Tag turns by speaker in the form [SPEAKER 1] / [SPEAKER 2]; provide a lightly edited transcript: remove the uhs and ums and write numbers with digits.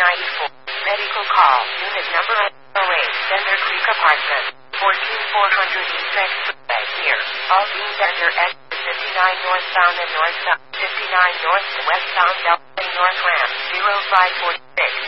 [SPEAKER 1] Medical call. Unit number 08. Center Creek Apartment. 14400 East here. All beams enter exit 59 northbound and northbound. 59 north and westbound Delta North ramp 0546.